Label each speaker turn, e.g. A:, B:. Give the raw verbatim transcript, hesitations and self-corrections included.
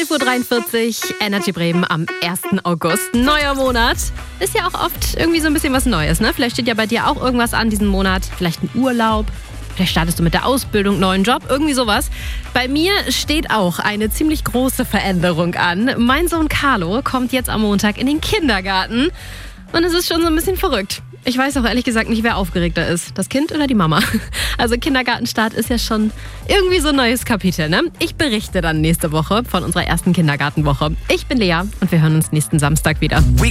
A: zwölf Uhr dreiundvierzig, Energy Bremen am ersten August. Neuer Monat. Ist ja auch oft irgendwie so ein bisschen was Neues, ne? Vielleicht steht ja bei dir auch irgendwas an diesen Monat. Vielleicht ein Urlaub. Vielleicht startest du mit der Ausbildung, neuen Job, irgendwie sowas. Bei mir steht auch eine ziemlich große Veränderung an. Mein Sohn Carlo kommt jetzt am Montag in den Kindergarten. Und es ist schon so ein bisschen verrückt. Ich weiß auch ehrlich gesagt nicht, wer aufgeregter ist. Das Kind oder die Mama? Also Kindergartenstart ist ja schon irgendwie so ein neues Kapitel, ne? Ich berichte dann nächste Woche von unserer ersten Kindergartenwoche. Ich bin Lea und wir hören uns nächsten Samstag wieder.